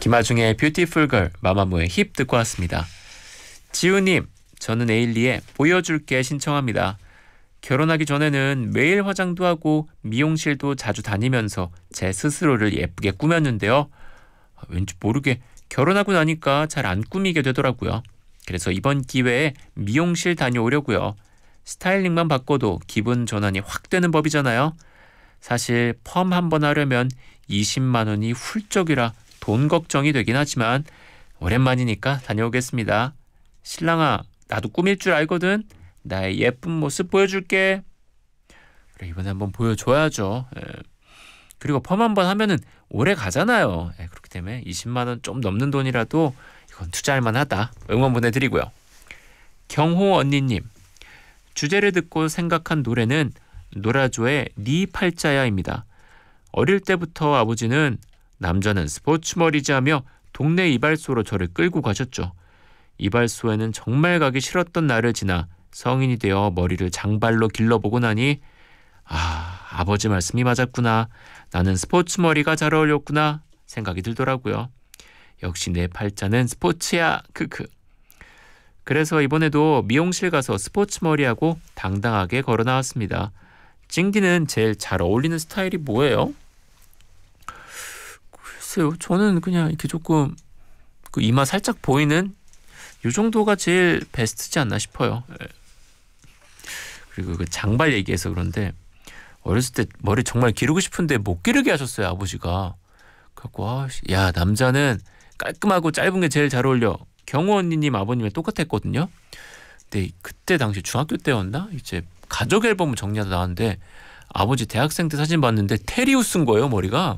김아중의 뷰티풀 걸, 마마무의 힙 듣고 왔습니다. 지우님, 저는 에일리의 보여줄게 신청합니다. 결혼하기 전에는 매일 화장도 하고 미용실도 자주 다니면서 제 스스로를 예쁘게 꾸몄는데요. 왠지 모르게 결혼하고 나니까 잘 안 꾸미게 되더라고요. 그래서 이번 기회에 미용실 다녀오려고요. 스타일링만 바꿔도 기분 전환이 확 되는 법이잖아요. 사실 펌 한번 하려면 20만 원이 훌쩍이라 돈 걱정이 되긴 하지만 오랜만이니까 다녀오겠습니다. 신랑아, 나도 꾸밀 줄 알거든. 나의 예쁜 모습 보여줄게. 그래, 이번에 한번 보여줘야죠. 그리고 펌 한번 하면은 오래 가잖아요. 그렇기 때문에 20만 원 좀 넘는 돈이라도 이건 투자할 만하다. 응원 보내드리고요. 경호 언니님, 주제를 듣고 생각한 노래는 노라조의 네 팔자야입니다. 어릴 때부터 아버지는 남자는 스포츠머리지 하며 동네 이발소로 저를 끌고 가셨죠. 이발소에는 정말 가기 싫었던 날을 지나 성인이 되어 머리를 장발로 길러보고 나니 아버지 말씀이 맞았구나. 나는 스포츠머리가 잘 어울렸구나 생각이 들더라고요. 역시 내 팔자는 스포츠야. 크크. 그래서 이번에도 미용실 가서 스포츠머리하고 당당하게 걸어 나왔습니다. 찡디는 제일 잘 어울리는 스타일이 뭐예요? 글쎄요, 저는 그냥 이렇게 조금 그 이마 살짝 보이는 이 정도가 제일 베스트지 않나 싶어요. 그리고 그 장발 얘기해서 그런데 어렸을 때 머리 정말 기르고 싶은데 못 기르게 하셨어요, 아버지가. 그래갖고 야, 남자는 깔끔하고 짧은 게 제일 잘 어울려. 경호 언니님 아버님이 똑같았거든요. 근데 그때 당시 중학교 때였나? 이제 가족 앨범을 정리하다 나왔는데 아버지 대학생 때 사진 봤는데 테리우스인 거예요, 머리가.